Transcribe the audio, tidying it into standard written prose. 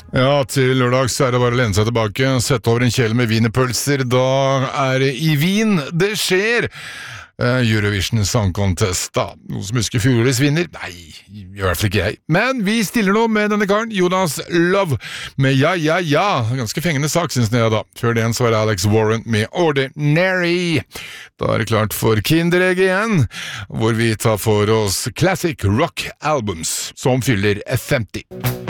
Ja, til lørdags er det bare å lene seg tilbake, sette over en kjele med wienerpølser. Da er det i Wien det skjer. Eurovision Song Contest, da. Noen som husker fjorårets vinner? Nei, i hvert fall ikke jeg. Men vi stiller nå med denne karen, Jonas Love, med Ja, ja, ja. Ganske fengende sak, synes jeg da. Før den så var det Alex Warren med Ordinary. Da er det klart for Kinderegg igjen, hvor vi tar for oss Classic Rock Albums, som fyller 50.